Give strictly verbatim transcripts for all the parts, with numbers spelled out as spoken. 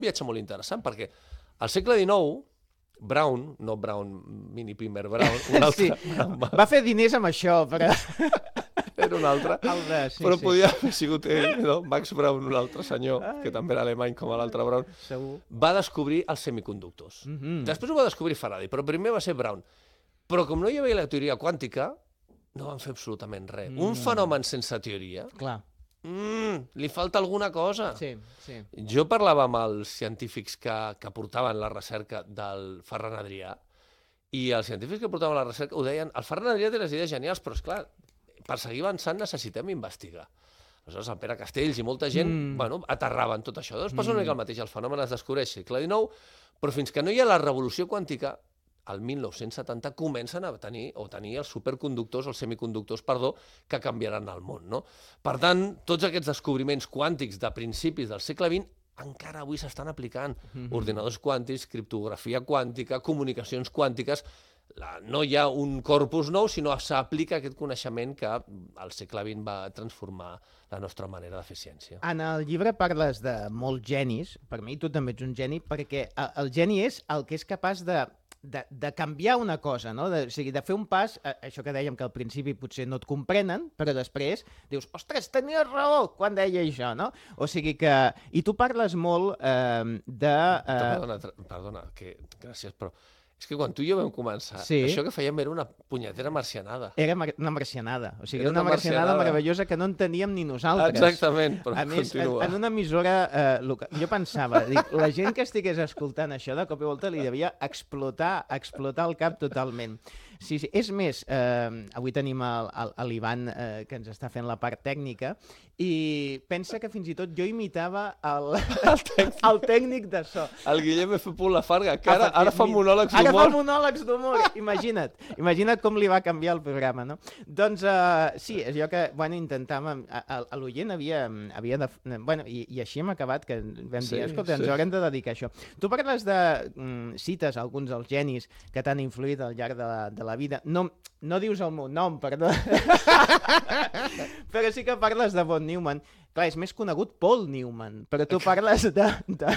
viatge molt interessant, perquè al segle dinou, Brown, no Brown, Mini Pimer Brown, un altre... Sí, va fer diners amb això, però... Era un altre, de, sí, però sí. podia haver sigut ell, no? Max Brown, un altre senyor, Ai. que també era alemany com l'altre Brown, Segur. va descobrir els semiconductors. Mm -hmm. Després ho va descobrir Faraday, però primer va ser Brown. Però com no hi havia la teoria quàntica, no van fer absolutament res. Mm. Un fenomen sense teoria... Clar. Mm, li falta alguna cosa. Sí, sí. Jo parlava amb els científics que, que portaven la recerca del Ferran Adrià, i els científics que portaven la recerca ho deien, el Ferran Adrià té les idees genials, però és clar, per seguir avançant necessitem investigar. Aleshores, el Pere Castells i molta gent mm. bueno, aterraven tot això. Doncs passa una mica el mateix, el fenomen es descobreix al segle dinou, però fins que no hi ha la revolució quàntica, al mil nou-cents setanta comencen a tenir, o tenir els superconductors, els semiconductors, perdó, que canviaran el món, no? Per tant, tots aquests descobriments quàntics de principis del segle vint encara avui s'estan aplicant. Mm-hmm. Ordinadors quàntics, criptografia quàntica, comunicacions quàntiques... La, no hi ha un corpus nou, sinó s'aplica aquest coneixement que al segle vint va transformar la nostra manera de fer ciència. En el llibre parles de molts genis, per mi tu també ets un geni, perquè el geni és el que és capaç de, de, de canviar una cosa, no? De, o sigui, de fer un pas, això que dèiem que al principi potser no et comprenen, però després dius, ostres, tenies raó quan deia això, no? O sigui que... I tu parles molt eh, de... Eh... Perdona, perdona, que gràcies, però... És que quan tu i jo vam començar, sí. això que fèiem era una punyetera marcianada. Era una marcianada. O sigui, era una, una marcianada, marcianada meravellosa que no enteníem ni nosaltres. Exactament, però a més, continua. En, en una emissora, eh, local, jo pensava, dic, la gent que estigués escoltant això de cop i volta li devia explotar, explotar el cap totalment. Sí, sí. És més, eh, avui tenim l'Ivan eh, que ens està fent la part tècnica i pensa que fins i tot jo imitava el, el, tècnic. el tècnic de so. El Guillem F. Lafarga, que ara, ara fa monòlegs d'humor. Ara fa monòlegs d'humor, imagina't. Imagina't com li va canviar el programa, no? Doncs uh, sí, és allò que, bueno, intentàvem, a, a, a l'oient havia, havia de... Bueno, i, i així hem acabat, que vam sí, dir, escolta, sí. ens haurem de dedicar a això. Tu parles de, mm, cites alguns dels genis que t'han influït al llarg de la, de la vida. No, no dius el meu nom, perdó. Però sí que parles de von Neumann. Clar, és més conegut Paul Newman, però tu parles de, de,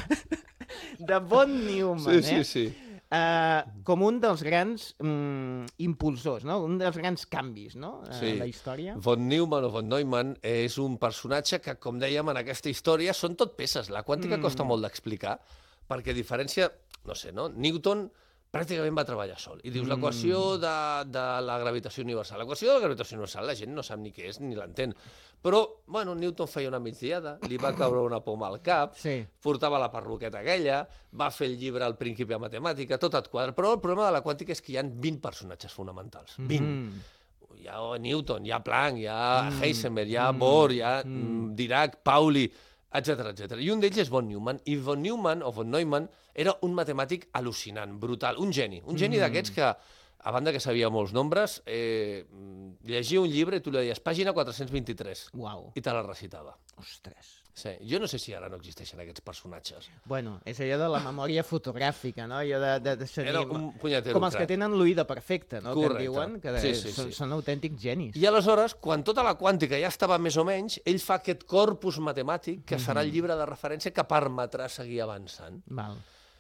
de von Neumann, sí, eh? Sí, sí, Uh, com un dels grans um, impulsors, no? Un dels grans canvis, no? Uh, sí. En la història. Von Neumann o von Neumann és un personatge que, com dèiem en aquesta història, són tot peces. La quàntica mm. costa molt d'explicar, perquè a diferència, no sé, no? Newton pràcticament va treballar sol. I dius, mm. l'equació de, de la gravitació universal. L'equació de la gravitació universal la gent no sap ni què és ni l'entén. Però, bueno, Newton feia una migdiada, li va caure una poma al cap, sí. portava la perruqueta aquella, va fer el llibre El Principi de Matemàtica, tot et quadra. Però el problema de la quàntica és que hi ha vint personatges fonamentals. vint. Mm. Hi ha Newton, hi ha Planck, hi ha mm. Heisenberg, hi ha mm. Bohr, hi ha mm. Dirac, Pauli, etcètera, etcètera. I un d'ells és von Neumann, i von Neumann o von Neumann era un matemàtic al·lucinant, brutal, un geni, un geni mm. d'aquests que, a banda que sabia molts nombres, eh, llegia un llibre i tu li deies pàgina quatre-cents vint-i-tres. Uau. I te la recitava. Ostres. Sí. Jo no sé si ara no existeixen aquests personatges. Bueno, és allò de la memòria fotogràfica, no? Allò de, de, de tenir... Era un punyetero com els que tenen l'oïda perfecta, no? Correcte. Que en diuen, que sí, sí, són, sí. són autèntics genis. I aleshores, quan tota la quàntica ja estava més o menys, ell fa aquest corpus matemàtic que serà el llibre de referència que permetrà seguir avançant. Val.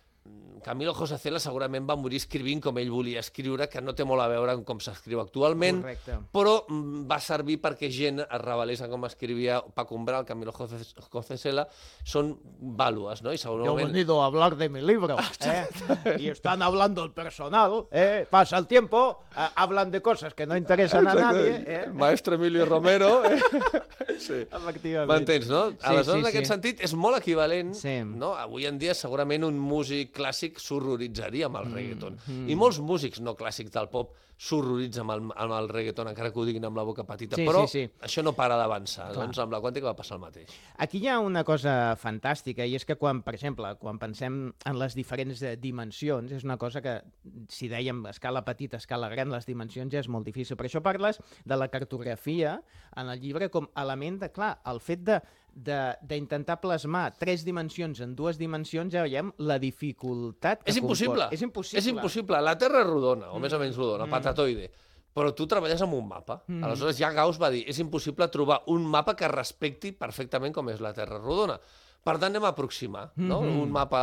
Camilo José Cela segurament va morir escrivint com ell volia escriure, que no té molt a veure amb com s'escriu actualment, correcte. Però va servir perquè gent es rebel·lés en com escrivia Paco Umbral, Camilo José, José Cela, són vàlues, no? I segurament... Yo he venido a hablar de mi libro, ¿eh? Y están hablando el personal, ¿eh? Pasa el tiempo, eh, hablan de cosas que no interesan a nadie, ¿eh? Maestro Emilio Romero, eh? Sí. Efectivament. M'entens, no? Sí, Aleshores, sí, en aquest sí. sentit, és molt equivalent, Sí. no? Avui en dia, segurament, un músic clàssic s'horroritzaria amb el mm, reggaeton. mm. I molts músics no clàssics del pop s'horroritzen amb, el, amb el reggaeton, encara que ho diguin amb la boca petita. Sí, Però sí, sí. això no para d'avançar. Clar. Doncs amb la quàntica va passar el mateix. Aquí hi ha una cosa fantàstica, i és que quan, per exemple, quan pensem en les diferents eh, dimensions, és una cosa que, si dèiem escala petita, escala gran, les dimensions ja és molt difícil. Per això parles de la cartografia en el llibre com a element de, clar, el fet de d'intentar plasmar tres dimensions en dues dimensions, ja veiem la dificultat que És impossible. És impossible. És impossible. La Terra és rodona, o mm. més o menys rodona, Mm. patatoide. Però tu treballes amb un mapa. Mm. Aleshores ja Gauss va dir és impossible trobar un mapa que respecti perfectament com és la Terra rodona. Per tant, anem a aproximar, no? Mhm. Un mapa